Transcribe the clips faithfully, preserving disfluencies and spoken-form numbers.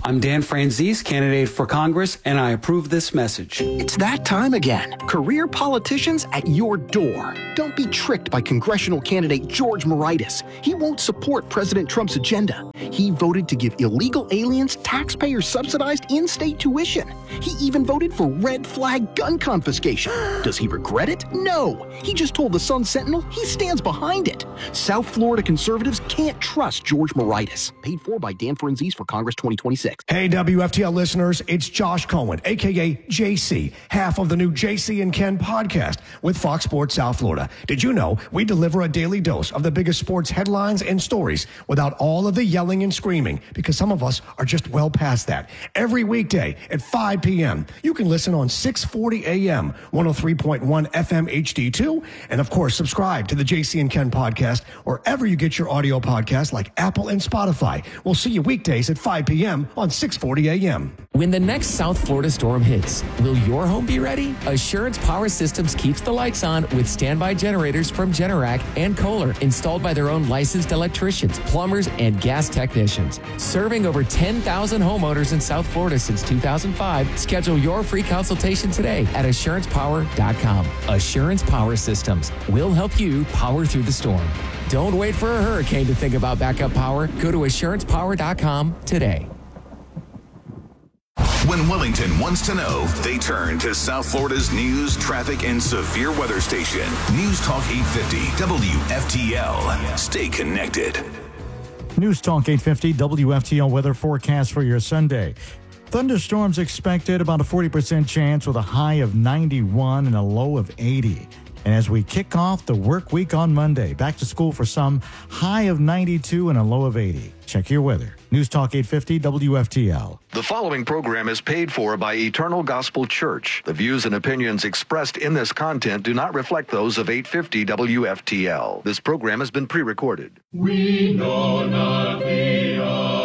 I'm Dan Franzese, candidate for Congress, and I approve this message. It's that time again. Career politicians at your door. Don't be tricked by congressional candidate George Moraitis. He won't support President Trump's agenda. He voted to give illegal aliens taxpayer-subsidized in-state tuition. He even voted for red flag gun confiscation. Does he regret it? No. He just told the Sun Sentinel he stands behind it. South Florida conservatives can't trust George Moraitis. Paid for by Dan Franzese for Congress twenty twenty-six. Hey, W F T L listeners, it's Josh Cohen, a k a. J C, half of the new J C and Ken podcast with Fox Sports South Florida. Did you know we deliver a daily dose of the biggest sports headlines and stories without all of the yelling and screaming? Because some of us are just well past that. Every weekday at five p.m., you can listen on six forty a.m., one oh three point one F M H D two, and of course, subscribe to the J C and Ken podcast wherever you get your audio podcasts like Apple and Spotify. We'll see you weekdays at five p.m. on six forty a.m. When the next South Florida storm hits, will your home be ready? Assurance Power Systems keeps the lights on with standby generators from Generac and Kohler, installed by their own licensed electricians, plumbers, and gas technicians. Serving over ten thousand homeowners in South Florida since two thousand five, schedule your free consultation today at assurance power dot com. Assurance Power Systems will help you power through the storm. Don't wait for a hurricane to think about backup power. Go to assurance power dot com today. When Wellington wants to know, they turn to South Florida's news, traffic, and severe weather station. News Talk eight fifty W F T L. Stay connected. News Talk eight fifty W F T L weather forecast for your Sunday. Thunderstorms expected, about a forty percent chance with a high of ninety-one and a low of eighty. And as we kick off the work week on Monday, back to school for some, high of ninety-two and a low of eighty. Check your weather. News Talk eight fifty W F T L. The following program is paid for by Eternal Gospel Church. The views and opinions expressed in this content do not reflect those of eight fifty W F T L. This program has been pre-recorded. We know not the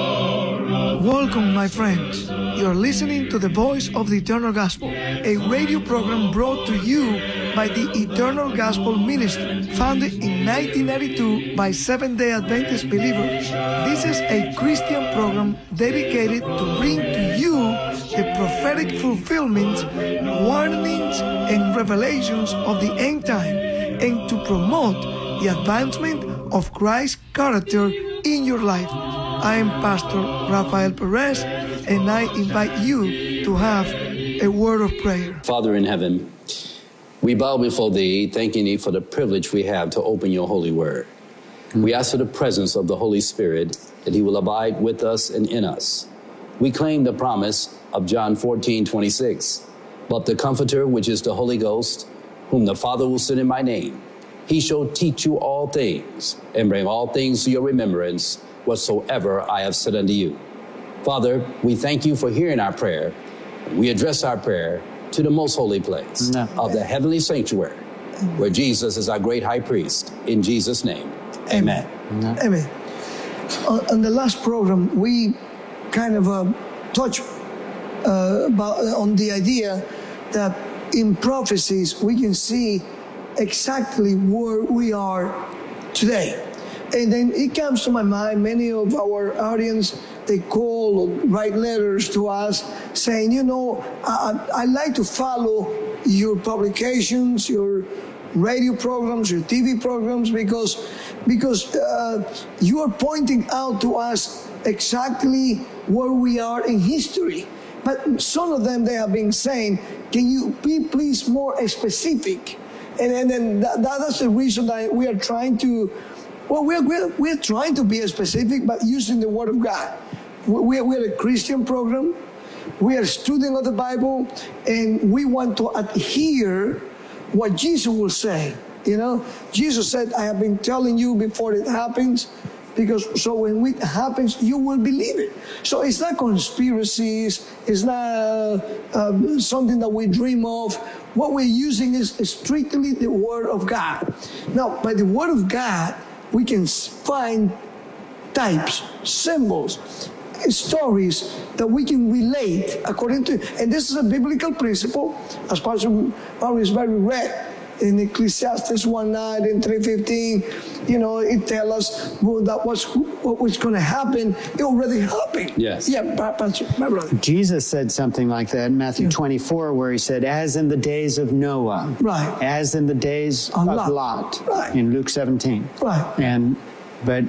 hour. Welcome, my friends. You're listening to the Voice of the Eternal Gospel, a radio program brought to you by the Eternal Gospel Ministry, founded in nineteen ninety-two by Seventh-day Adventist believers. This is a Christian program dedicated to bring to you the prophetic fulfillments, warnings, and revelations of the end time, and to promote the advancement of Christ's character in your life. I am Pastor Rafael Perez, and I invite you to have a word of prayer. Father in heaven, we bow before Thee, thanking Thee for the privilege we have to open Your holy word. We ask for the presence of the Holy Spirit, that He will abide with us and in us. We claim the promise of John fourteen twenty-six. But the Comforter, which is the Holy Ghost, whom the Father will send in my name, He shall teach you all things, and bring all things to your remembrance, whatsoever I have said unto you. Father, we thank You for hearing our prayer. We address our prayer to the most holy place no. of the heavenly sanctuary, where Jesus is our great high priest. In Jesus' name, amen. Amen. Amen. On, on the last program, we kind of uh, touched uh, about, on the idea that in prophecies, we can see exactly where we are today. And then it comes to my mind, many of our audience, they call or write letters to us saying, you know, I, I like to follow your publications, your radio programs, your T V programs, because, because uh, you are pointing out to us exactly where we are in history. But some of them, they have been saying, can you be please more specific? And, and then that, that's the reason that we are trying to Well, we're, we're, we're trying to be specific, but using the Word of God. We're, we're a Christian program. We are a student of the Bible, and we want to adhere what Jesus will say. You know, Jesus said, I have been telling you before it happens, because so when it happens, you will believe it. So it's not conspiracies. It's not uh, uh, something that we dream of. What we're using is strictly the Word of God. Now, by the Word of God, we can find types, symbols, stories that we can relate according to, and this is a biblical principle, as Pastor Maurice Barry read in Ecclesiastes one nine and three fifteen, you know, it tells us well, that was what was going to happen. It already happened. Yes. Yeah, Pastor, my brother. Jesus said something like that in Matthew twenty-four, where he said, as in the days of Noah. Right. As in the days of Lot. Lot. Right. In Luke seventeen. Right. And, but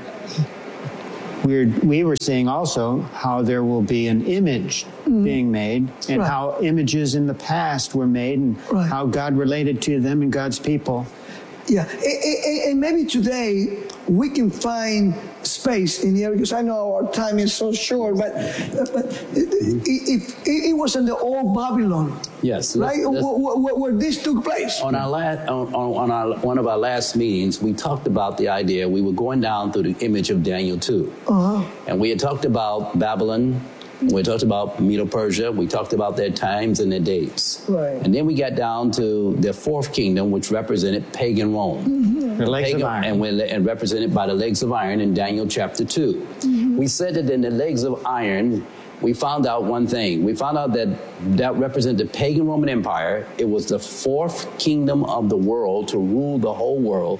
we're, we were seeing also how there will be an image mm. being made, and right. how images in the past were made, and right. how God related to them and God's people. Yeah, and, and maybe today we can find space in here, because I know our time is so short, but but it, it, it, it was in the old Babylon. Yes, right, let's, let's, where, where, where this took place. On our last, on, on our one of our last meetings, we talked about the idea. We were going down through the image of Daniel two, uh-huh. and we had talked about Babylon. We talked about Medo-Persia. We talked about their times and their dates. Right. And then we got down to the fourth kingdom, which represented pagan Rome. Mm-hmm. The legs pagan, of iron. And, we, and represented by the legs of iron in Daniel chapter two. Mm-hmm. We said that in the legs of iron, we found out one thing. We found out that that represented the pagan Roman Empire. It was the fourth kingdom of the world to rule the whole world.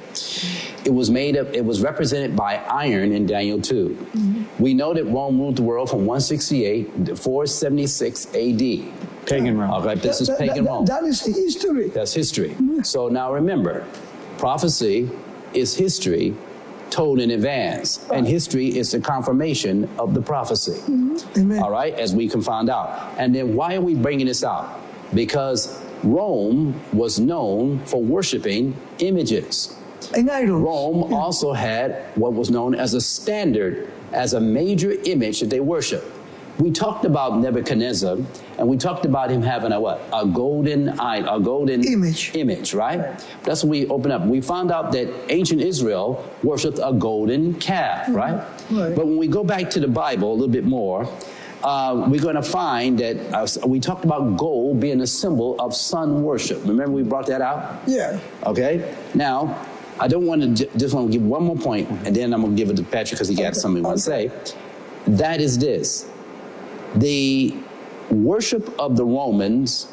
It was made of, it was represented by iron in Daniel two. Mm-hmm. We know that Rome ruled the world from one sixty-eight to four seventy-six A D. Pagan Rome. Okay, this is that, pagan that, Rome. That is history. That's history. Mm-hmm. So now remember, prophecy is history told in advance, right. and history is the confirmation of the prophecy. Mm-hmm. Amen. All right, as we can find out. And then why are we bringing this out? Because Rome was known for worshiping images. And idols. Rome yeah. also had what was known as a standard, as a major image that they worshiped. We talked about Nebuchadnezzar, and we talked about him having a what? A golden eye, a golden image. Image, right? right? That's what we open up. We found out that ancient Israel worshipped a golden calf, mm-hmm. right? right? But when we go back to the Bible a little bit more, uh, we're going to find that uh, we talked about gold being a symbol of sun worship. Remember we brought that out? Yeah. Okay. Now, I don't want to j- just want to give one more point, and then I'm going to give it to Patrick because he got okay. something he wants okay. to say. That is this. The worship of the Romans,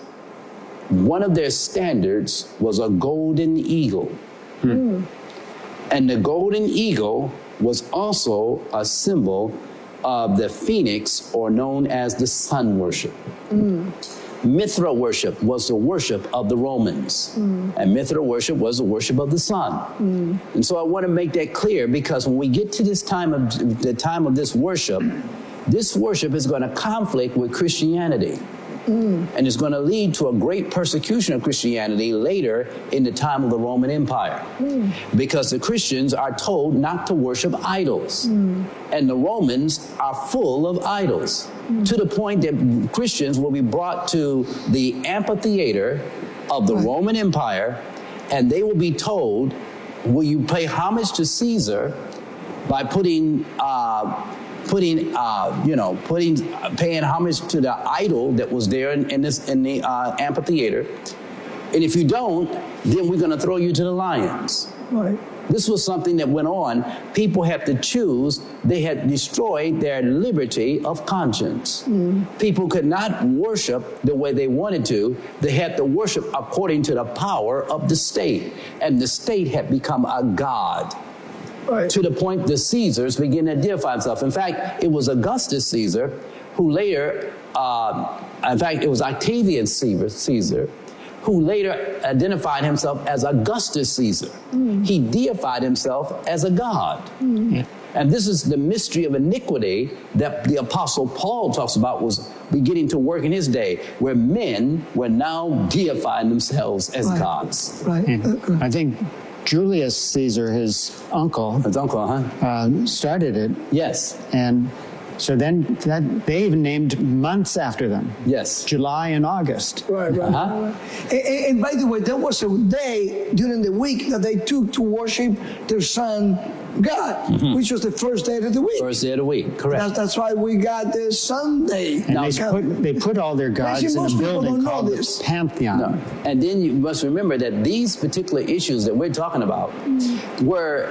one of their standards was a golden eagle. Hmm. And the golden eagle was also a symbol of the phoenix, or known as the sun worship. Mm. Mithra worship was the worship of the Romans. Mm. And Mithra worship was the worship of the sun. Mm. And so I want to make that clear, because when we get to this time of the time of this worship, this worship is going to conflict with Christianity. Mm. And it's going to lead to a great persecution of Christianity later in the time of the Roman Empire. Mm. Because the Christians are told not to worship idols. Mm. And the Romans are full of idols. Mm. To the point that Christians will be brought to the amphitheater of the right. Roman Empire, and they will be told, will you pay homage to Caesar by putting... Uh, putting, uh, you know, putting, uh, paying homage to the idol that was there in, in this in the uh, amphitheater, and if you don't, then we're going to throw you to the lions. Right. This was something that went on. People had to choose. They had destroyed their liberty of conscience. Mm. People could not worship the way they wanted to. They had to worship according to the power of the state, and the state had become a god. Right. To the point the Caesars began to deify themselves. In fact, it was Augustus Caesar who later, uh, in fact, it was Octavian Caesar who later identified himself as Augustus Caesar. Mm. He deified himself as a god. Mm. And this is the mystery of iniquity that the Apostle Paul talks about was beginning to work in his day, where men were now deifying themselves as right. gods. Right. Mm. I think Julius Caesar, his uncle, his uncle, huh? Uh, started it. Yes. And so then that, they even named months after them. Yes. July and August. Right, right. Uh-huh. And, and by the way, there was a day during the week that they took to worship their son, God, mm-hmm. which was the first day of the week. First day of the week, correct. That's, that's why we got this Sunday. And they put, they put all their gods in a building called the Pantheon. No. And then you must remember that these particular issues that we're talking about mm. were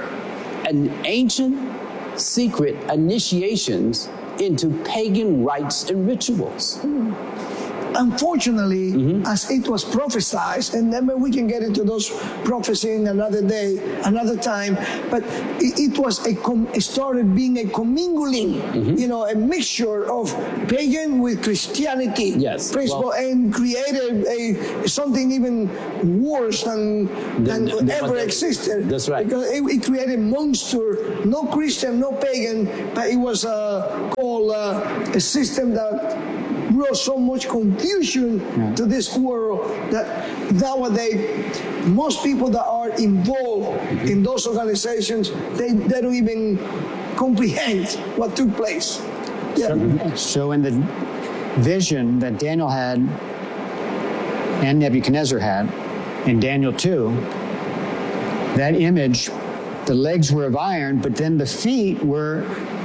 an ancient, secret initiations into pagan rites and rituals. Mm. unfortunately, mm-hmm. as it was prophesied, and then we can get into those prophecies in another day, another time, but it, it was a com- it started being a commingling, mm-hmm. you know, a mixture of pagan with Christianity, yes, principle, well, and created a something even worse than, than the, the, ever the, existed. That's right. Because it, it created a monster, no Christian, no pagan, but it was uh, called uh, a system that brought so much confusion yeah. to this world that nowadays most people that are involved mm-hmm. in those organizations, they, they don't even comprehend what took place. Yeah. So, so in the vision that Daniel had and Nebuchadnezzar had in Daniel two, that image, the legs were of iron, but then the feet were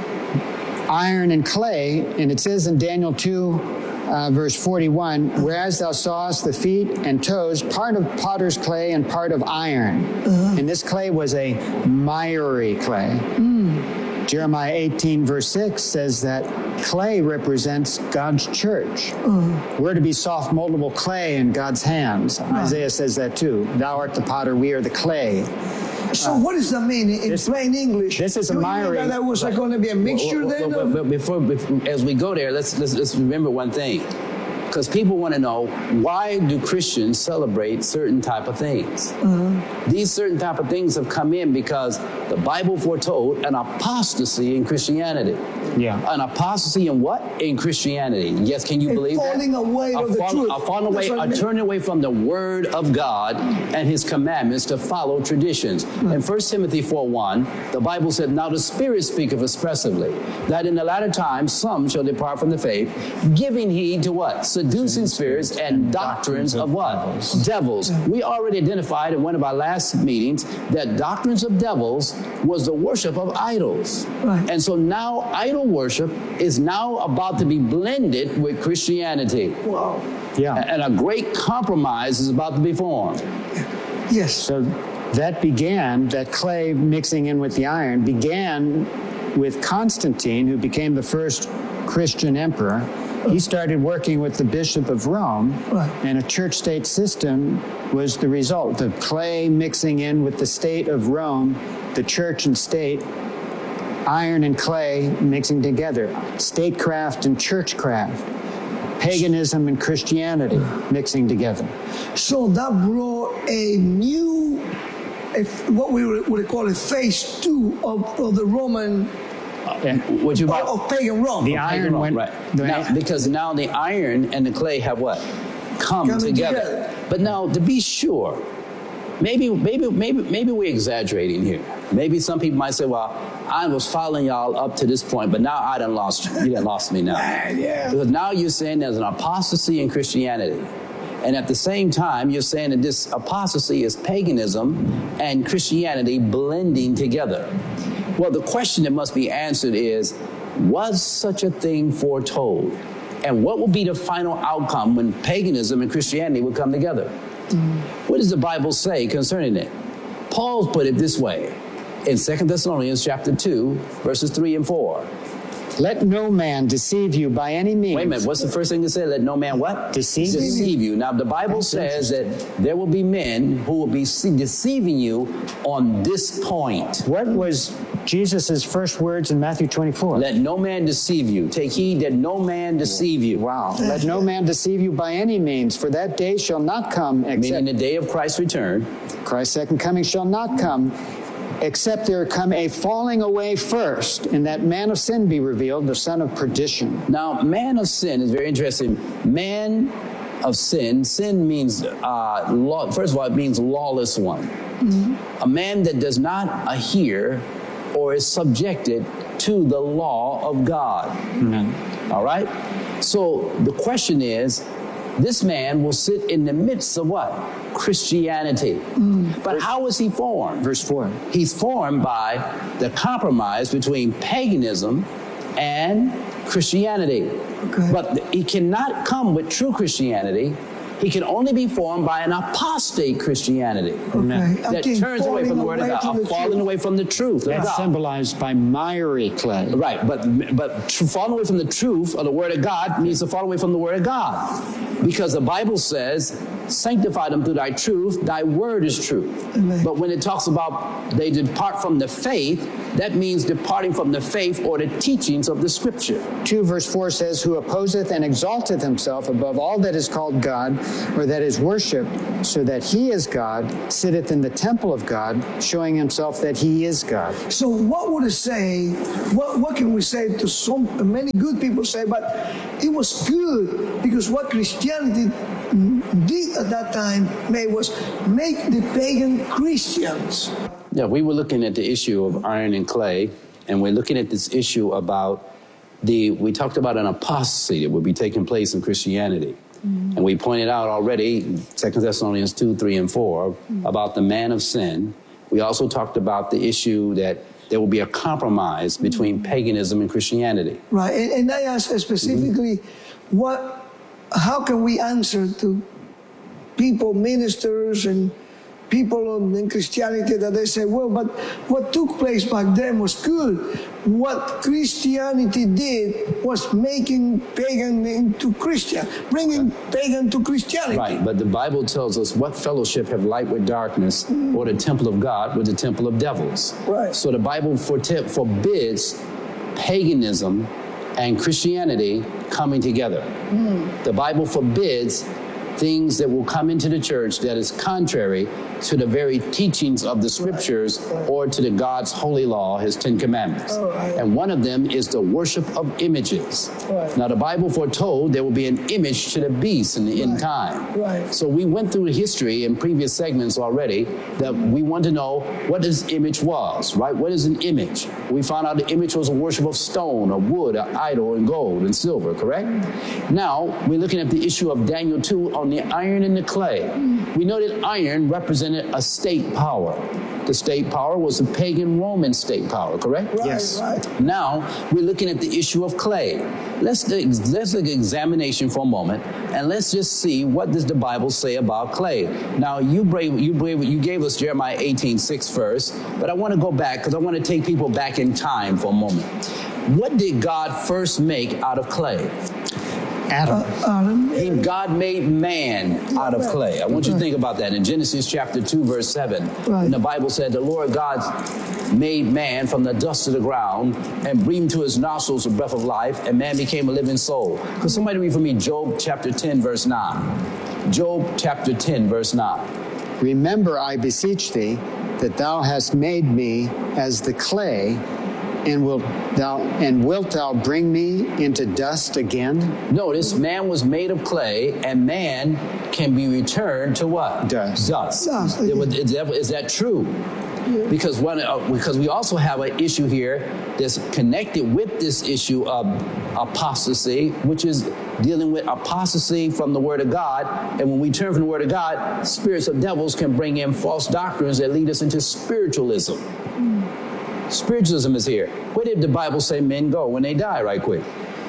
iron and clay, and it says in Daniel two, uh, verse forty-one, whereas thou sawest the feet and toes, part of potter's clay and part of iron. Uh-huh. And this clay was a miry clay. Mm. Jeremiah eighteen, verse six says that clay represents God's church. Uh-huh. We're to be soft, moldable clay in God's hands. Uh-huh. Isaiah says that too. Thou art the potter, we are the clay. So uh, what does that mean in this, plain English? This is a miry. That was right. going to be a mixture well, well, then? Well, well, before, before, as we go there, let's, let's, let's remember one thing. Because people want to know, why do Christians celebrate certain type of things? Uh-huh. These certain type of things have come in because the Bible foretold an apostasy in Christianity. Yeah. An apostasy in what? In Christianity. Yes, can you a believe falling that? Away a of the fall, truth. A falling away, a turning away from the Word of God and His commandments to follow traditions. Right. In First Timothy four one, the Bible said, now the Spirit speaketh expressively, that in the latter times some shall depart from the faith, giving heed to what? Seducing spirits and doctrines of what? Devils. We already identified in one of our last meetings that doctrines of devils was the worship of idols. Right. And so now idol worship is now about to be blended with Christianity. Wow. Yeah. And a great compromise is about to be formed. Yes. So that began, that clay mixing in with the iron, began with Constantine, who became the first Christian emperor. He started working with the Bishop of Rome, right. and a church-state system was the result. The clay mixing in with the state of Rome, the church and state, iron and clay mixing together, statecraft and churchcraft, paganism and Christianity mixing together. So that brought a new, a, what we would call a phase two of, of the Roman Uh, what you of, of pagan Rome. The iron Rome, went right. Now, because now the iron and the clay have what? Come Coming together. together. But now, to be sure, maybe, maybe, maybe, maybe we're exaggerating here. Maybe some people might say, "Well, I was following y'all up to this point, but now I done lost you. You done lost me now." Yeah. Because now you're saying there's an apostasy in Christianity. And at the same time, you're saying that this apostasy is paganism and Christianity blending together. Well, the question that must be answered is, was such a thing foretold? And what will be the final outcome when paganism and Christianity will come together? Mm. What does the Bible say concerning it? Paul put it this way in Second Thessalonians chapter two, verses three and four. Let no man deceive you by any means. Wait a minute, what's the first thing it said? Let no man what? Deceive, deceive you. Now, the Bible says that there will be men who will be deceiving you on this point. What was Jesus' first words in Matthew twenty-four? Let no man deceive you. Take heed that no man deceive you. Wow. Let no man deceive you by any means, for that day shall not come except... Meaning the day of Christ's return. Christ's second coming shall not come, except there come a falling away first, and that man of sin be revealed, the son of perdition. Now, man of sin is very interesting. Man of sin, sin means, uh, law, first of all, it means lawless one. Mm-hmm. A man that does not adhere or is subjected to the law of God. Mm-hmm. All right? So the question is, this man will sit in the midst of what? Christianity. Mm. But how is he formed? Verse four. He's formed by the compromise between paganism and Christianity. Okay. But he cannot come with true Christianity He can only be formed by an apostate Christianity Okay. that Okay, turns away from the Word of falling God, away or from the falling truth. away from the truth of That's God. symbolized by miry clay. Right, but but tr- falling away from the truth of the Word of God means to fall away from the Word of God, because the Bible says, "Sanctify them through Thy truth; Thy Word is truth." Amen. But when it talks about they depart from the faith, that means departing from the faith or the teachings of the Scripture. two verse four says, "Who opposeth and exalteth himself above all that is called God, or that is worshipped, so that he is God, sitteth in the temple of God, showing himself that he is God." So what would it say, what, what can we say to some, many good people say, but it was good because what Christianity did at that time made was make the pagan Christians. Yeah, we were looking at the issue of iron and clay, and we're looking at this issue about the, we talked about an apostasy that would be taking place in Christianity. Mm-hmm. And we pointed out already, Second Thessalonians two, three, and four, mm-hmm. about the man of sin. We also talked about the issue that there will be a compromise between mm-hmm. paganism and Christianity. Right, and, and I asked specifically, mm-hmm. what, how can we answer to people, ministers, and people in Christianity that they say, well, but what took place back then was good. What Christianity did was making pagan into Christian, bringing pagan to Christianity. Right, but the Bible tells us what fellowship have light with darkness, mm. or the temple of God with the temple of devils. Right. So the Bible forbids paganism and Christianity coming together. Mm. The Bible forbids things that will come into the church that is contrary to the very teachings of the Scriptures, right, right. or to the God's holy law, his Ten Commandments. Oh, right. And one of them is the worship of images. Right. Now, the Bible foretold there will be an image to the beast in the right. end time. Right. So we went through the history in previous segments already that we want to know what this image was, right? What is an image? We found out the image was a worship of stone, or wood, or idol, and gold, and silver, correct? Now, we're looking at the issue of Daniel two on the iron and the clay. We know that iron represented a state power. The state power was the pagan Roman state power, correct? Right, yes. Right. Now, we're looking at the issue of clay. Let's, let's look at examination for a moment, and let's just see what does the Bible say about clay. Now, you, brave, you, brave, you gave us Jeremiah eighteen six first, but I want to go back because I want to take people back in time for a moment. What did God first make out of clay? Adam. Uh, Adam. He, God made man out of clay. I want you to think about that. In Genesis chapter two, verse seven, right. when the Bible said, the Lord God made man from the dust of the ground and breathed into his nostrils the breath of life, and man became a living soul. Could somebody read for me Job chapter ten, verse nine? Job chapter ten, verse nine. Remember, I beseech thee, that thou hast made me as the clay, and wilt thou and wilt thou bring me into dust again? Notice, man was made of clay, and man can be returned to what? Dust. Dust. Dust. Is that, is that true? Yeah. Because one, uh, because we also have an issue here that's connected with this issue of apostasy, which is dealing with apostasy from the Word of God. And when we turn from the Word of God, spirits of devils can bring in false doctrines that lead us into spiritualism. Mm. Spiritualism is here. Where did the Bible say men go when they die, right quick?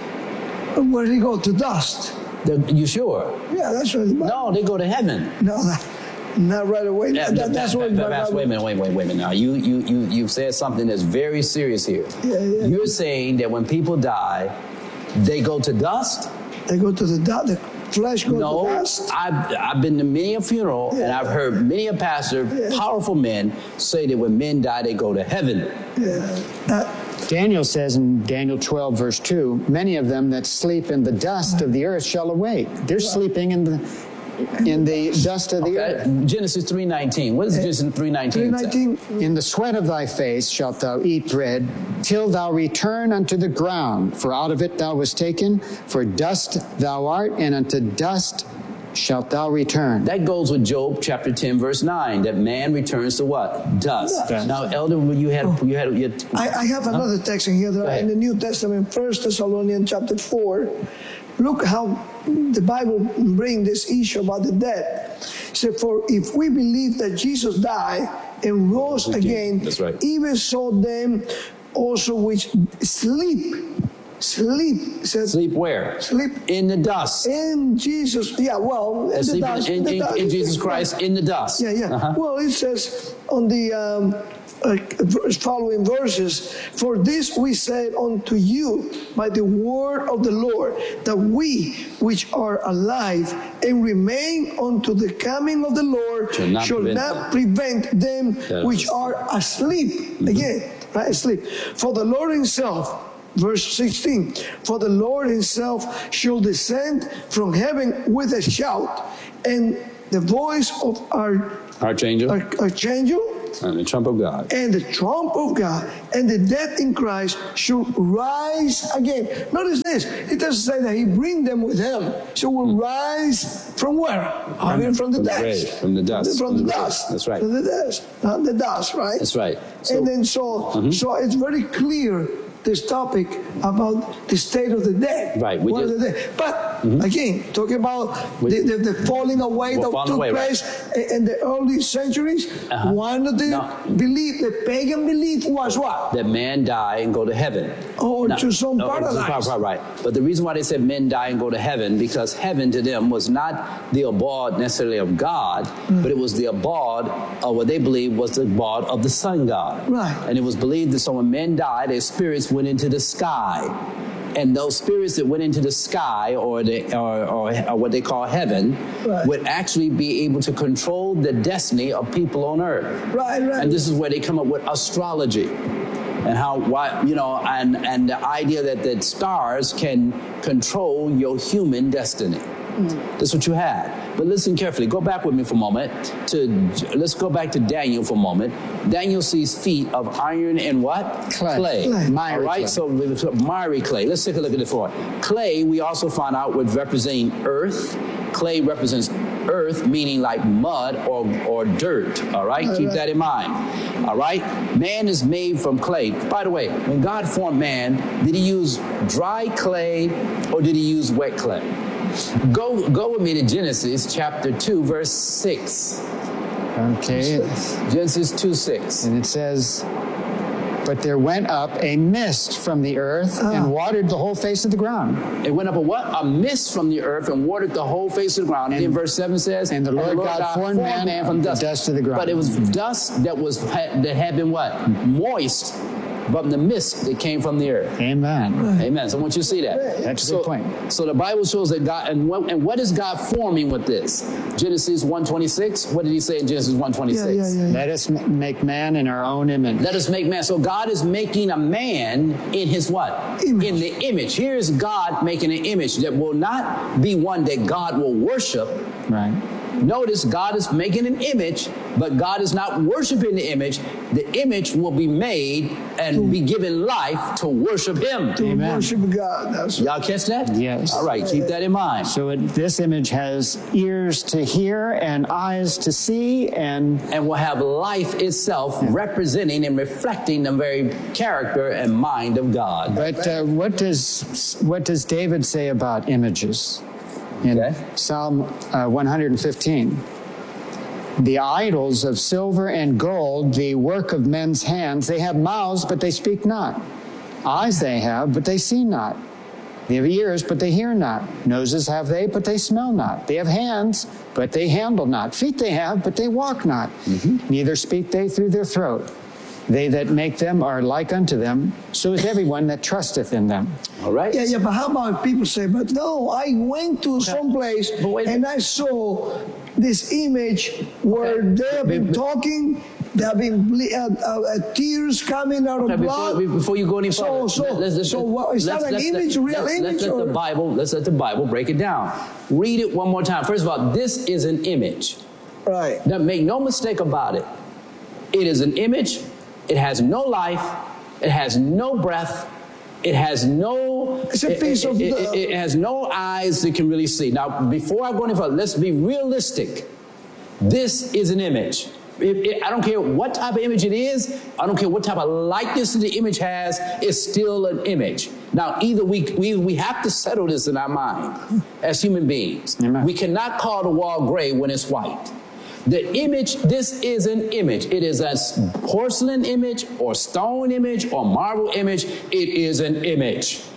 Where did they go? To dust. The, you sure? Yeah, that's right. No, they go to heaven. No, not right away. Yeah, that, that's what. Wait a minute, wait, wait, wait a minute. Now, you, you, you, you've said something that's very serious here. Yeah, yeah. You're saying that when people die, they go to dust? They go to the dust. The flesh goes no, to dust. I've, I've been to many a funeral, yeah. and I've heard many a pastor, yeah. powerful men, say that when men die, they go to heaven. Yeah. Uh, Daniel says in Daniel twelve, verse two, many of them that sleep in the dust of the earth shall awake. They're sleeping in the in the dust of the okay. earth. Genesis three nineteen. What is Genesis three nineteen? In the sweat of thy face shalt thou eat bread, till thou return unto the ground. For out of it thou wast taken, for dust thou art, and unto dust shalt thou return. That goes with Job chapter ten, verse nine, that man returns to what? Dust. Dust. Now, Elder, you had... You had, you had I, I have another huh? text in here that in the New Testament, First Thessalonians chapter four. Look how the Bible brings this issue about the dead. It said, for if we believe that Jesus died and rose again, that's right. even so them also which sleep sleep. Said, sleep where? Sleep in the dust. In Jesus. Yeah, well, in, sleep the dust, in, in, in, the dust. in Jesus Christ in the dust. Yeah, yeah. Uh-huh. Well, it says on the um, uh, following verses, for this we say unto you by the word of the Lord, that we which are alive and remain unto the coming of the Lord shall not shall prevent, not prevent them that which are asleep. Mm-hmm. Again, right, asleep. For the Lord himself, verse sixteen, for the Lord himself shall descend from heaven with a shout, and the voice of our archangel, our, archangel and the trump of God. And the trump of God, and the dead in Christ should rise again. Notice this. It doesn't say that he bring them with him. So we'll mm. rise from where? From, I mean, from the, from dust. the grave, from the dust. From, from the, the dust. That's right. From the dust. Not the dust, right? That's right. So, and then so, mm-hmm. so it's very clear, this topic about the state of the dead. Right. We did. The dead. But mm-hmm. again, talking about the, the, the falling away well, that took away, place right. in the early centuries, uh-huh. one of the no. belief, the pagan belief was what? That man die and go to heaven. Oh, now, to some no, paradise. Right, right. But the reason why they said men die and go to heaven, because heaven to them was not the abode necessarily of God, mm. but it was the abode of what they believed was the abode of the sun god. Right. And it was believed that so when men died, their spirits went into the sky. And those spirits that went into the sky, or, the, or, or, or what they call heaven, right. would actually be able to control the destiny of people on earth. Right, right. And this is where they come up with astrology. And how, why, you know, and, and the idea that the stars can control your human destiny. Mm. That's what you had. But listen carefully. Go back with me for a moment. To let's go back to Daniel for a moment. Daniel sees feet of iron and what? Clay. Clay. clay. All right. Clay. So miry clay. Let's take a look at it for it. Clay. We also find out would represent earth. Clay represents earth, meaning like mud or or dirt. All right. All Keep right. that in mind. All right. Man is made from clay. By the way, when God formed man, did He use dry clay or did He use wet clay? Go go with me to Genesis chapter two, verse six. Okay. Genesis two, six. And it says, but there went up a mist from the earth uh. and watered the whole face of the ground. It went up a what? A mist from the earth and watered the whole face of the ground. And then verse seven says, and the Lord, and the Lord God, God formed man, man from dust. The dust of the ground. But it was dust that was that had been what? Moist. From the mist that came from the earth. Amen. Amen. So I want you to see that. That's so, a good point. So the Bible shows that God, and what, and what is God forming with this? Genesis one twenty-six. What did He say in Genesis one twenty-six? Yeah, yeah, yeah. Let us make man in our own image. Let us make man. So God is making a man in His what? Image. In the image. Here's God making an image that will not be one that God will worship. Right. Notice God is making an image, but God is not worshiping the image. The image will be made and to, be given life to worship Him. To Amen. Worship God. That's Y'all catch that? Yes. All right, keep that in mind. So it, this image has ears to hear and eyes to see, and and will have life itself, yeah. representing and reflecting the very character and mind of God. But uh, what does what does David say about images? In okay. Psalm uh, one hundred fifteen, the idols of silver and gold, the work of men's hands, they have mouths, but they speak not. Eyes they have, but they see not. They have ears, but they hear not. Noses have they, but they smell not. They have hands, but they handle not. Feet they have, but they walk not. Mm-hmm. Neither speak they through their throat. They that make them are like unto them, so is everyone that trusteth in them. All right. Yeah, yeah, but how about people say, but no, I went to okay. some place and I saw this image where okay. they have been talking, there have been uh, uh, tears coming out of okay, blood. Before, before you go any further, so, so, let's, let's, so what, is that an image, let, real let's, image? Let's let or? the Bible, let's let the Bible break it down. Read it one more time. First of all, this is an image. Right. Now, make no mistake about it. It is an image. It has no life. It has no breath. It has no. It's a piece it, of it, the. It, it has no eyes that can really see. Now, before I go any further, let's be realistic. This is an image. It, it, I don't care what type of image it is. I don't care what type of likeness the image has. It's still an image. Now, either we we we have to settle this in our mind as human beings. Amen. We cannot call the wall gray when it's white. The image, this is an image. It is a porcelain image or stone image or marble image. It is an image.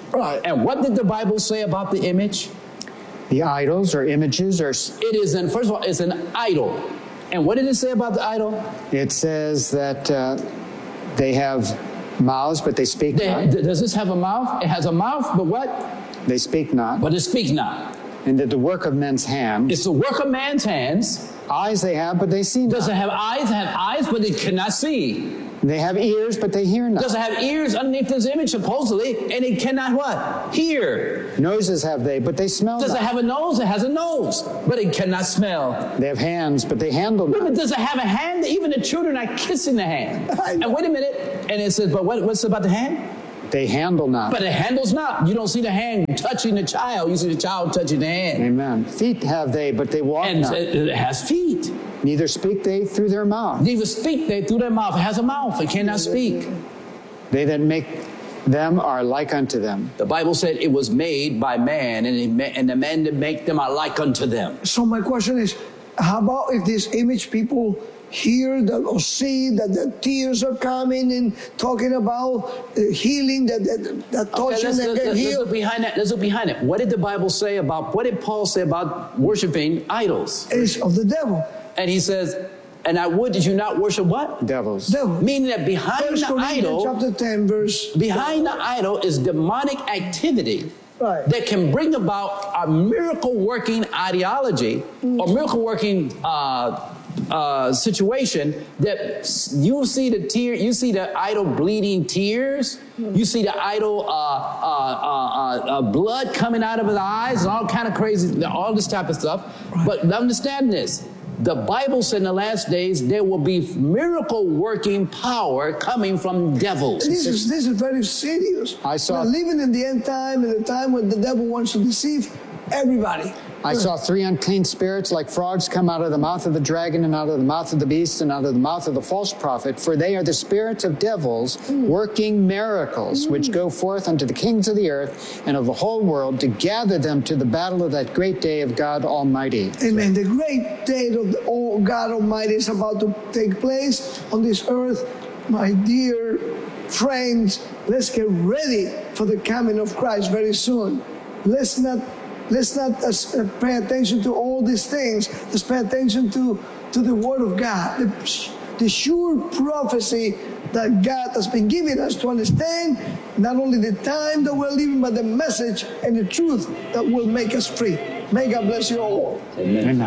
Right. And what did the Bible say about the image? The idols or images are... It is, an, first of all, it's an idol. And what did it say about the idol? It says that uh, they have mouths, but they speak they, not. Does this have a mouth? It has a mouth, but what? They speak not. But it speaks not. And that the work of men's hands. It's the work of man's hands. Eyes they have, but they see not. Does it have eyes? It have eyes, but it cannot see. They have ears, but they hear not. Does it have ears underneath this image, supposedly, and it cannot what? Hear. Noses have they, but they smell Does not. it have a nose? It has a nose, but it cannot smell. They have hands, but they handle not. But does it have a hand? Even the children are kissing the hand. And wait a minute. And it says, but what, what's about the hand? They handle not. But it handles not. You don't see the hand touching the child. You see the child touching the hand. Amen. Feet have they, but they walk and not. And it has feet. Neither speak they through their mouth. Neither speak they through their mouth. It has a mouth. It cannot speak. They that make them are like unto them. The Bible said it was made by man, and, it, and the men that make them are like unto them. So my question is, how about if these image people hear that or see that the tears are coming and talking about uh, healing, that that, that touching okay, let's, that let's, get let's healed? look behind that. Let's look behind it. What did the Bible say about, what did Paul say about worshiping idols? It's of the devil. And he says, and I would that you not worship what? Devils. Devil. Meaning that behind First the idol, chapter ten, verse behind the idol is demonic activity. Right. That can bring about a miracle working ideology or miracle working uh, uh, situation that you see the tear, you see the idol bleeding tears, you see the idol uh, uh, uh, uh, blood coming out of his eyes, and all kind of crazy, all this type of stuff. Right. But understand this. The Bible said in the last days there will be miracle working power coming from devils. This is this is very serious. I saw We're living in the end time, in the time when the devil wants to deceive everybody. I saw three unclean spirits like frogs come out of the mouth of the dragon and out of the mouth of the beast and out of the mouth of the false prophet, for they are the spirits of devils mm. working miracles, mm. which go forth unto the kings of the earth and of the whole world to gather them to the battle of that great day of God Almighty. Amen. The great day of the, oh, God Almighty is about to take place on this earth. My dear friends, let's get ready for the coming of Christ very soon. Let's not Let's not uh, pay attention to all these things. Let's pay attention to, to the Word of God, the, the sure prophecy that God has been giving us to understand not only the time that we're living, but the message and the truth that will make us free. May God bless you all. Amen.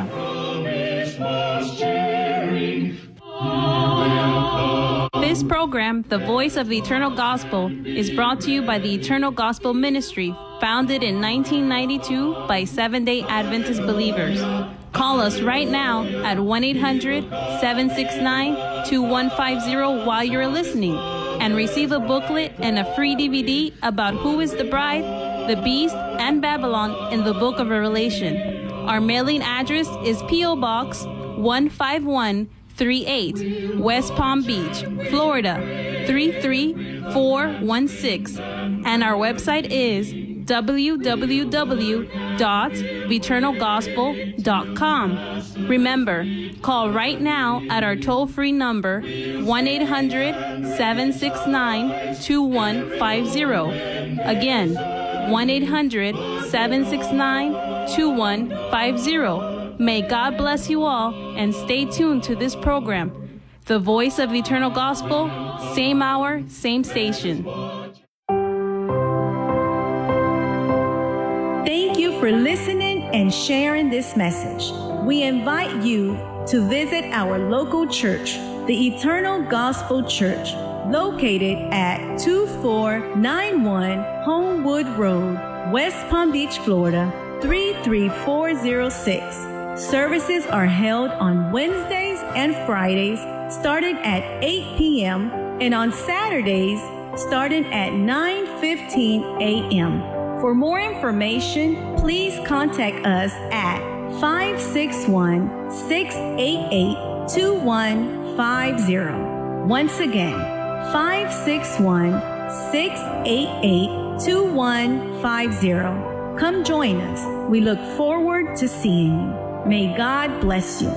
This program, The Voice of the Eternal Gospel, is brought to you by the Eternal Gospel Ministry, founded in nineteen ninety-two by Seventh-day Adventist believers. Call us right now at one eight hundred, seven six nine, two one five zero while you're listening and receive a booklet and a free D V D about who is the bride, the beast, and Babylon in the book of Revelation. Our mailing address is P O Box one five one three eight, West Palm Beach, Florida three three four one six, and our website is w w w dot eternal gospel dot com. Remember, call right now at our toll-free number one eight hundred, seven six nine, two one five zero. Again, one eight hundred, seven six nine, two one five zero. May God bless you all, and stay tuned to this program. The Voice of Eternal Gospel, same hour, same station. Thank you for listening and sharing this message. We invite you to visit our local church, the Eternal Gospel Church, located at two four nine one Homewood Road, West Palm Beach, Florida three three four zero six. Services are held on Wednesdays and Fridays starting at eight p.m. and on Saturdays starting at nine fifteen a.m. For more information, please contact us at five six one, six eight eight, two one five zero. Once again, five six one, six eight eight, two one five zero. Come join us. We look forward to seeing you. May God bless you.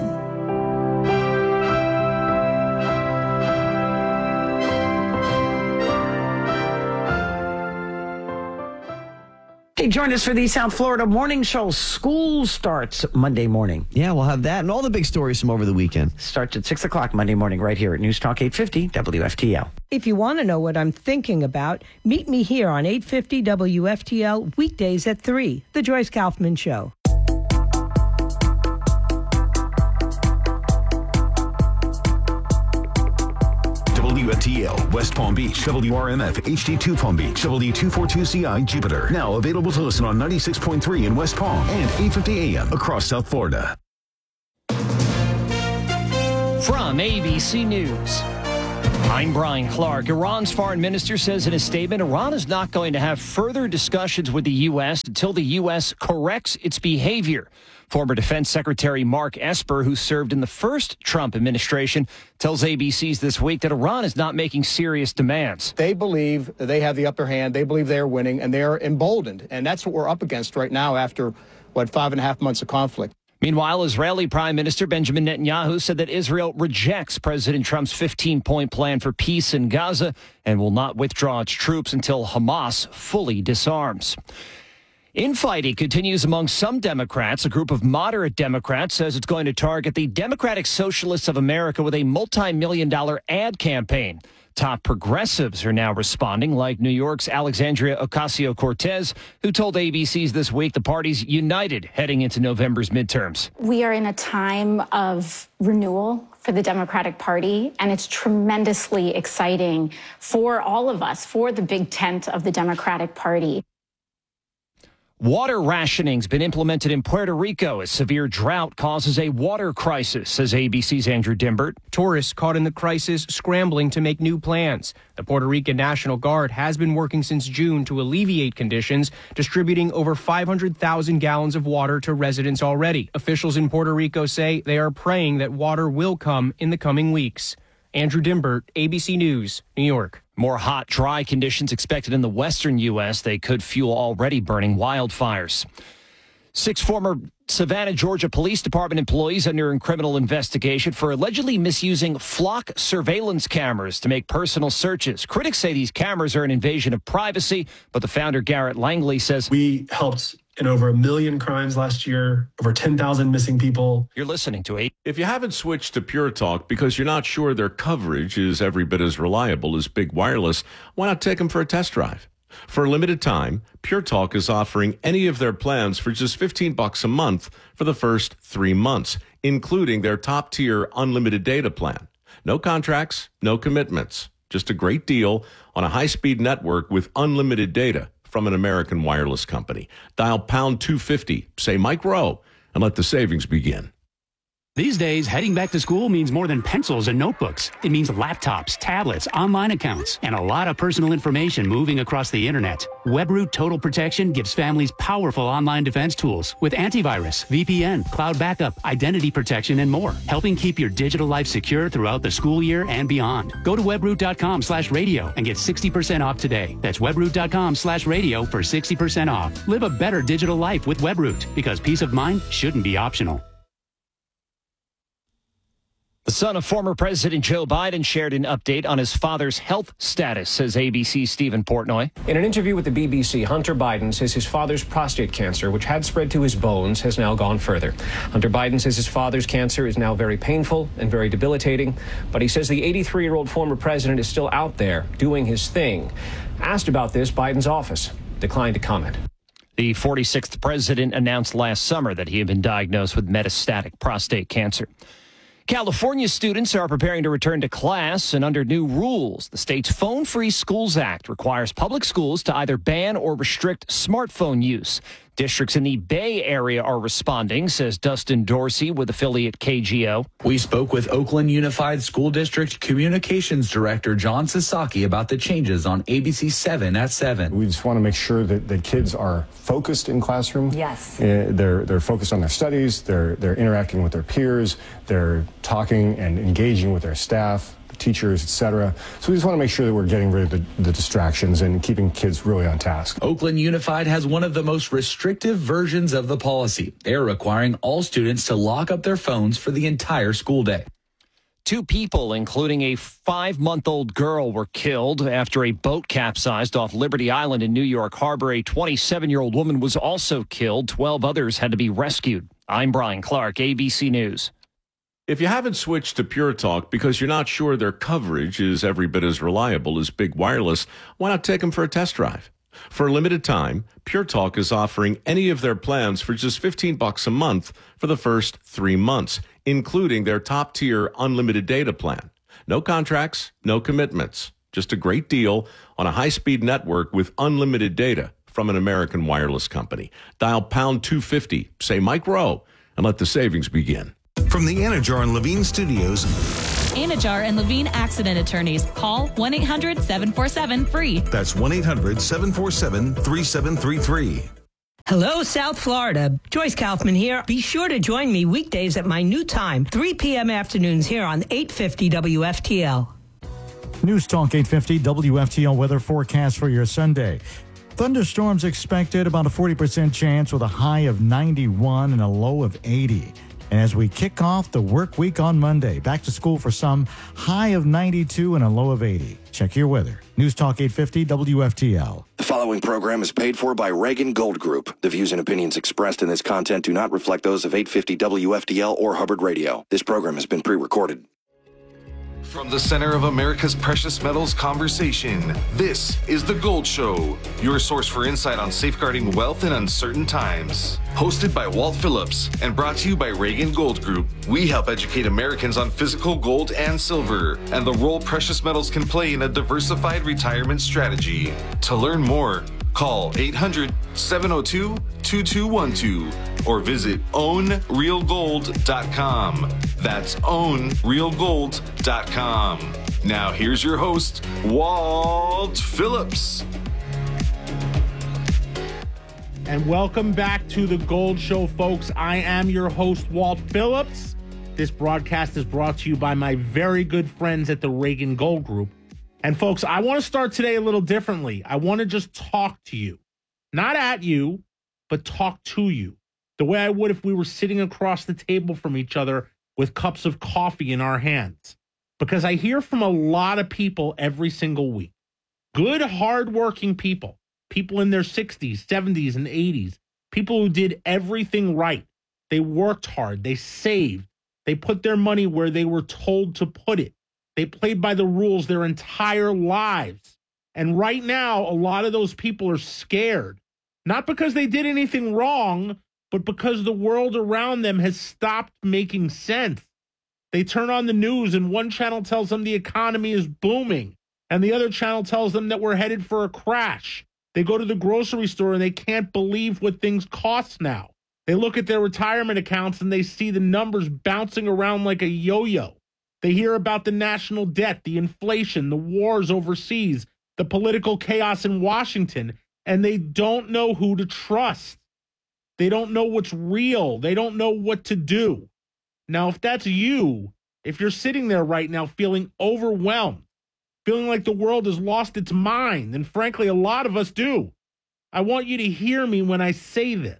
Hey, join us for the South Florida Morning Show. School starts Monday morning. Yeah, we'll have that and all the big stories from over the weekend. Starts at six o'clock Monday morning right here at News Talk eight fifty W F T L. If you want to know what I'm thinking about, meet me here on eight fifty W F T L weekdays at three. The Joyce Kaufman Show. W F T L, West Palm Beach, W R M F, H D two Palm Beach, W two forty-two C I, Jupiter. Now available to listen on ninety-six point three in West Palm and eight fifty A M across South Florida. From A B C News, I'm Brian Clark. Iran's foreign minister says in a statement, Iran is not going to have further discussions with the U S until the U S corrects its behavior. Former Defense Secretary Mark Esper, who served in the first Trump administration, tells A B C's This Week that Iran is not making serious demands. They believe they have the upper hand. They believe they're winning, and they're emboldened. And that's what we're up against right now after, what, five and a half months of conflict. Meanwhile, Israeli Prime Minister Benjamin Netanyahu said that Israel rejects President Trump's fifteen-point plan for peace in Gaza and will not withdraw its troops until Hamas fully disarms. Infighting continues among some Democrats. A group of moderate Democrats says it's going to target the Democratic Socialists of America with a multi-million dollar ad campaign. Top progressives are now responding, like New York's Alexandria Ocasio-Cortez, who told A B C's This Week the party's united heading into November's midterms. We are in a time of renewal for the Democratic Party, and it's tremendously exciting for all of us, for the big tent of the Democratic Party. Water rationing's been implemented in Puerto Rico as severe drought causes a water crisis, says A B C's Andrew Dimbert. Tourists caught in the crisis scrambling to make new plans. The Puerto Rican National Guard has been working since June to alleviate conditions, distributing over five hundred thousand gallons of water to residents already. Officials in Puerto Rico say they are praying that water will come in the coming weeks. Andrew Dimbert, A B C News, New York. More hot, dry conditions expected in the western U S. They could fuel already burning wildfires. Six former Savannah, Georgia Police Department employees under a criminal investigation for allegedly misusing flock surveillance cameras to make personal searches. Critics say these cameras are an invasion of privacy, but the founder, Garrett Langley, says we helped in over a million crimes last year, over ten thousand missing people. You're listening to eight. If you haven't switched to Pure Talk because you're not sure their coverage is every bit as reliable as Big Wireless, why not take them for a test drive? For a limited time, Pure Talk is offering any of their plans for just fifteen bucks a month for the first three months, including their top-tier unlimited data plan. No contracts, no commitments, just a great deal on a high-speed network with unlimited data from an American wireless company. Dial pound two fifty, say Mike Rowe, and let the savings begin. These days, heading back to school means more than pencils and notebooks. It means laptops, tablets, online accounts, and a lot of personal information moving across the internet. WebRoot Total Protection gives families powerful online defense tools with antivirus, V P N, cloud backup, identity protection, and more, helping keep your digital life secure throughout the school year and beyond. Go to webroot.com slash radio and get sixty percent off today. That's webroot.com slash radio for sixty percent off. Live a better digital life with WebRoot, because peace of mind shouldn't be optional. The son of former President Joe Biden shared an update on his father's health status, says A B C's Stephen Portnoy. In an interview with the B B C, Hunter Biden says his father's prostate cancer, which had spread to his bones, has now gone further. Hunter Biden says his father's cancer is now very painful and very debilitating, but he says the eighty-three-year-old former president is still out there doing his thing. Asked about this, Biden's office declined to comment. The forty-sixth president announced last summer that he had been diagnosed with metastatic prostate cancer. California students are preparing to return to class, and under new rules, the state's Phone-Free Schools Act requires public schools to either ban or restrict smartphone use. Districts in the Bay Area are responding, says Dustin Dorsey with affiliate K G O. We spoke with Oakland Unified School District Communications Director John Sasaki about the changes on A B C seven at seven. We just want to make sure that, that kids are focused in classroom. Yes. Uh, they're they're focused on their studies, they're they're interacting with their peers, they're talking and engaging with their staff, teachers, et cetera. So we just want to make sure that we're getting rid of the, the distractions and keeping kids really on task. Oakland Unified has one of the most restrictive versions of the policy. They're requiring all students to lock up their phones for the entire school day. Two people, including a five-month-old girl, were killed after a boat capsized off Liberty Island in New York Harbor. A twenty-seven-year-old woman was also killed. Twelve others had to be rescued. I'm Brian Clark, A B C News. If you haven't switched to Pure Talk because you're not sure their coverage is every bit as reliable as Big Wireless, why not take them for a test drive? For a limited time, Pure Talk is offering any of their plans for just fifteen bucks a month for the first three months, including their top-tier unlimited data plan. No contracts, no commitments, just a great deal on a high-speed network with unlimited data from an American wireless company. Dial pound two fifty, say Mike Rowe, and let the savings begin. From the Anajar and Levine Studios, Anajar and Levine Accident Attorneys. Call one eight hundred seven four seven free. That's one eight hundred seven four seven three seven three three. Hello, South Florida. Joyce Kaufman here. Be sure to join me weekdays at my new time, three p.m. afternoons here on eight fifty W F T L. News Talk eight fifty W F T L weather forecast for your Sunday. Thunderstorms expected, about a forty percent chance with a high of ninety-one and a low of eighty. And as we kick off the work week on Monday, back to school for some, high of ninety-two and a low of eighty. Check your weather. News Talk eight fifty W F T L. The following program is paid for by Reagan Gold Group. The views and opinions expressed in this content do not reflect those of eight fifty W F T L or Hubbard Radio. This program has been pre-recorded. From the center of America's precious metals conversation, this is The Gold Show, your source for insight on safeguarding wealth in uncertain times. Hosted by Walt Phillips and brought to you by Reagan Gold Group, we help educate Americans on physical gold and silver and the role precious metals can play in a diversified retirement strategy. To learn more, call eight hundred seven oh two two two one two or visit own real gold dot com. That's own real gold dot com. Now here's your host, Walt Phillips. And welcome back to The Gold Show, folks. I am your host, Walt Phillips. This broadcast is brought to you by my very good friends at the Reagan Gold Group. And folks, I want to start today a little differently. I want to just talk to you. Not at you, but talk to you. The way I would if we were sitting across the table from each other with cups of coffee in our hands. Because I hear from a lot of people every single week. Good, hardworking people. People in their sixties, seventies, and eighties. People who did everything right. They worked hard. They saved. They put their money where they were told to put it. They played by the rules their entire lives. And right now, a lot of those people are scared. Not because they did anything wrong, but because the world around them has stopped making sense. They turn on the news and one channel tells them the economy is booming, and the other channel tells them that we're headed for a crash. They go to the grocery store and they can't believe what things cost now. They look at their retirement accounts and they see the numbers bouncing around like a yo-yo. They hear about the national debt, the inflation, the wars overseas, the political chaos in Washington, and they don't know who to trust. They don't know what's real. They don't know what to do. Now, if that's you, if you're sitting there right now feeling overwhelmed, feeling like the world has lost its mind, and frankly, a lot of us do, I want you to hear me when I say this.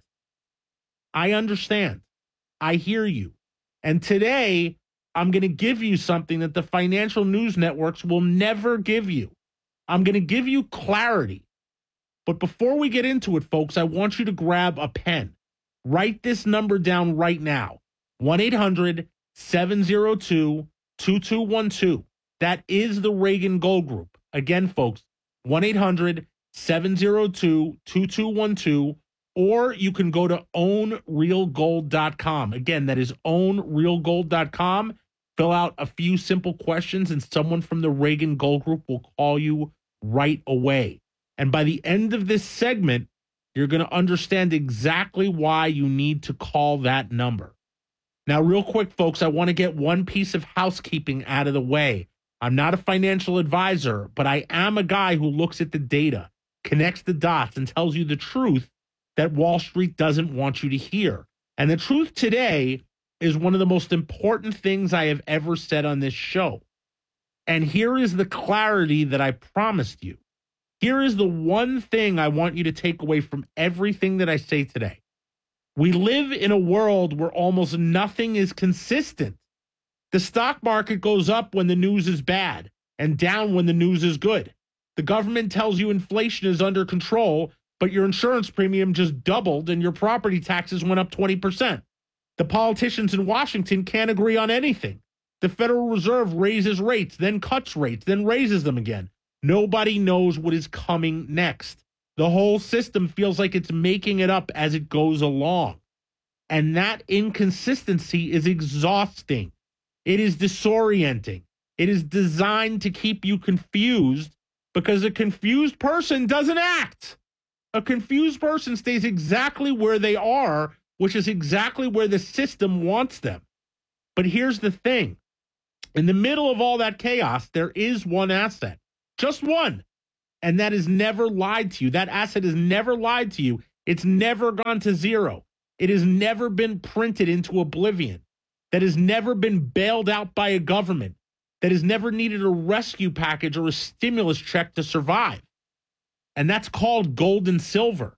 I understand. I hear you. And today, I'm going to give you something that the financial news networks will never give you. I'm going to give you clarity. But before we get into it, folks, I want you to grab a pen. Write this number down right now. one eight hundred seven oh two two two one two. That is the Reagan Gold Group. Again, folks, one eight hundred seven oh two two two one two. Or you can go to own real gold dot com. Again, that is own real gold dot com. Fill out a few simple questions, and someone from the Reagan Gold Group will call you right away. And by the end of this segment, you're going to understand exactly why you need to call that number. Now, real quick, folks, I want to get one piece of housekeeping out of the way. I'm not a financial advisor, but I am a guy who looks at the data, connects the dots, and tells you the truth that Wall Street doesn't want you to hear. And the truth today is one of the most important things I have ever said on this show. And here is the clarity that I promised you. Here is the one thing I want you to take away from everything that I say today. We live in a world where almost nothing is consistent. The stock market goes up when the news is bad and down when the news is good. The government tells you inflation is under control, but your insurance premium just doubled and your property taxes went up twenty percent. The politicians in Washington can't agree on anything. The Federal Reserve raises rates, then cuts rates, then raises them again. Nobody knows what is coming next. The whole system feels like it's making it up as it goes along. And that inconsistency is exhausting. It is disorienting. It is designed to keep you confused because a confused person doesn't act. A confused person stays exactly where they are, which is exactly where the system wants them. But here's the thing. In the middle of all that chaos, there is one asset. Just one. And that has never lied to you. That asset has never lied to you. It's never gone to zero. It has never been printed into oblivion. That has never been bailed out by a government. That has never needed a rescue package or a stimulus check to survive. And that's called gold and silver.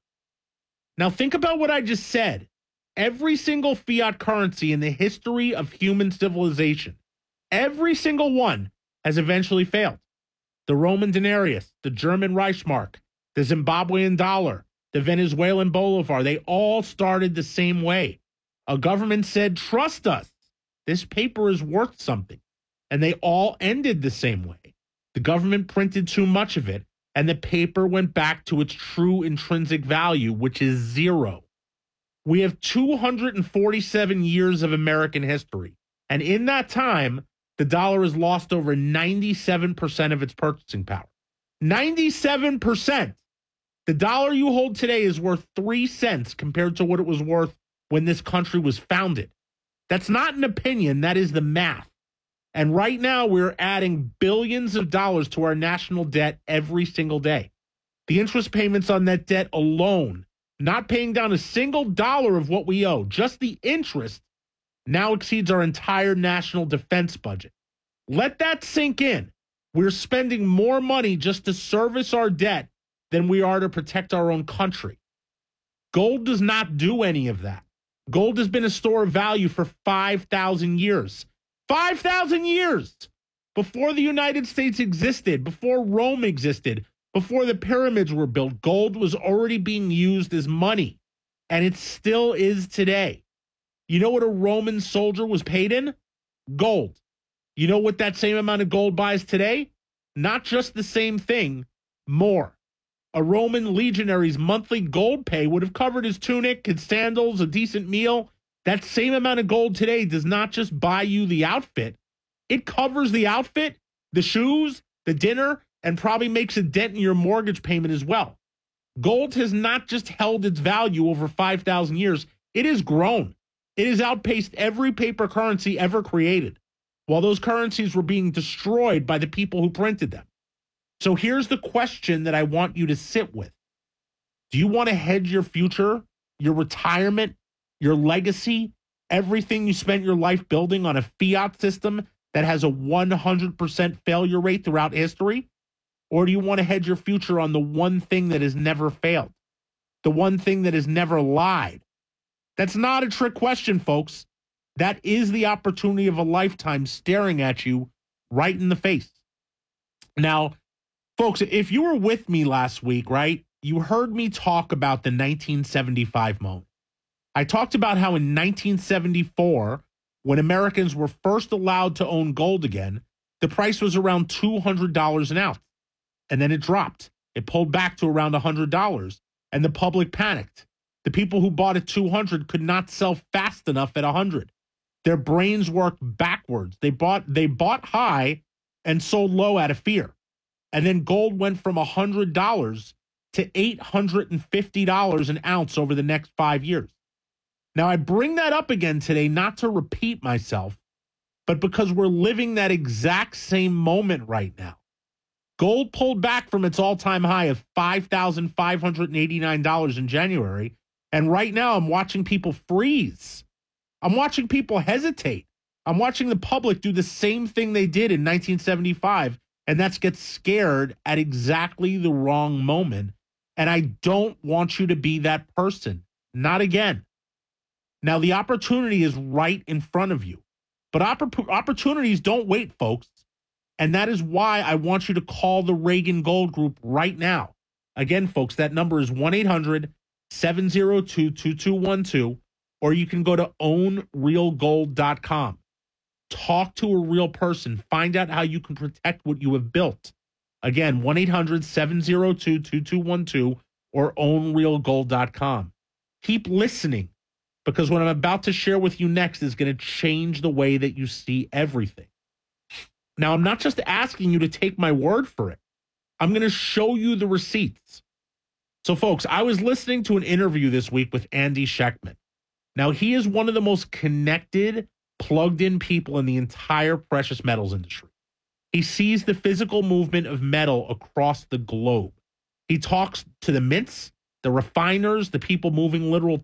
Now think about what I just said. Every single fiat currency in the history of human civilization, every single one has eventually failed. The Roman denarius, the German Reichsmark, the Zimbabwean dollar, the Venezuelan bolivar, they all started the same way. A government said, trust us. This paper is worth something. And they all ended the same way. The government printed too much of it, and the paper went back to its true intrinsic value, which is zero. We have two hundred forty-seven years of American history. And in that time, the dollar has lost over ninety-seven percent of its purchasing power. ninety-seven percent. The dollar you hold today is worth three cents compared to what it was worth when this country was founded. That's not an opinion. That is the math. And right now, we're adding billions of dollars to our national debt every single day. The interest payments on that debt alone, not paying down a single dollar of what we owe, just the interest, now exceeds our entire national defense budget. Let that sink in. We're spending more money just to service our debt than we are to protect our own country. Gold does not do any of that. Gold has been a store of value for five thousand years. five thousand years! Before the United States existed, before Rome existed, before the pyramids were built, gold was already being used as money. And it still is today. You know what a Roman soldier was paid in? Gold. You know what that same amount of gold buys today? Not just the same thing, more. A Roman legionary's monthly gold pay would have covered his tunic, his sandals, a decent meal. That same amount of gold today does not just buy you the outfit. It covers the outfit, the shoes, the dinner, and probably makes a dent in your mortgage payment as well. Gold has not just held its value over five thousand years. It has grown. It has outpaced every paper currency ever created, while those currencies were being destroyed by the people who printed them. So here's the question that I want you to sit with. Do you want to hedge your future, your retirement, your legacy, everything you spent your life building on a fiat system that has a one hundred percent failure rate throughout history? Or do you want to hedge your future on the one thing that has never failed, the one thing that has never lied? That's not a trick question, folks. That is the opportunity of a lifetime staring at you right in the face. Now, folks, if you were with me last week, right, you heard me talk about the nineteen seventy-five moment. I talked about how in nineteen seventy-four, when Americans were first allowed to own gold again, the price was around two hundred dollars an ounce. And then it dropped. It pulled back to around one hundred dollars, and the public panicked. The people who bought at two hundred could not sell fast enough at one hundred. Their brains worked backwards. They bought they bought high and sold low out of fear. And then gold went from one hundred dollars to eight hundred fifty dollars an ounce over the next five years. Now, I bring that up again today not to repeat myself, but because we're living that exact same moment right now. Gold pulled back from its all-time high of five thousand five hundred eighty-nine dollars in January, and right now I'm watching people freeze. I'm watching people hesitate. I'm watching the public do the same thing they did in nineteen seventy-five, and that's get scared at exactly the wrong moment. And I don't want you to be that person. Not again. Now, the opportunity is right in front of you. But oppor- opportunities don't wait, folks. And that is why I want you to call the Reagan Gold Group right now. Again, folks, that number is one eight hundred seven oh two two two one two, or you can go to own real gold dot com. Talk to a real person. Find out how you can protect what you have built. Again, one eight hundred seven oh two two two one two or own real gold dot com. Keep listening, because what I'm about to share with you next is going to change the way that you see everything. Now, I'm not just asking you to take my word for it. I'm going to show you the receipts. So, folks, I was listening to an interview this week with Andy Schectman. Now, he is one of the most connected, plugged-in people in the entire precious metals industry. He sees the physical movement of metal across the globe. He talks to the mints, the refiners, the people moving literal